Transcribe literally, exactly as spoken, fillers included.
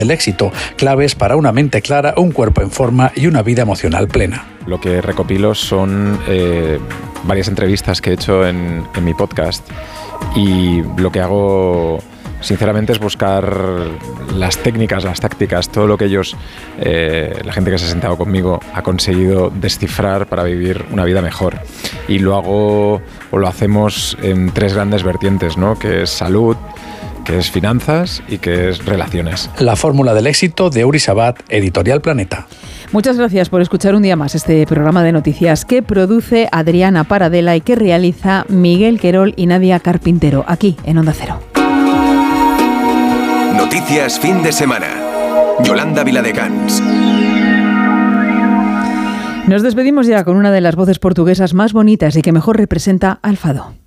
El éxito, claves para una mente clara, un cuerpo en forma y una vida emocional plena. Lo que recopilo son eh, varias entrevistas que he hecho en, en mi podcast, y lo que hago sinceramente es buscar las técnicas, las tácticas, todo lo que ellos, eh, la gente que se ha sentado conmigo, ha conseguido descifrar para vivir una vida mejor. Y lo hago, o lo hacemos en tres grandes vertientes, ¿no? Que es salud, que es finanzas y que es relaciones. La fórmula del éxito de Uri Sabat, Editorial Planeta. Muchas gracias por escuchar un día más este programa de noticias que produce Adriana Paradela y que realiza Miguel Querol y Nadia Carpintero, aquí en Onda Cero. Noticias fin de semana. Yolanda Viladecans. Nos despedimos ya con una de las voces portuguesas más bonitas y que mejor representa al fado.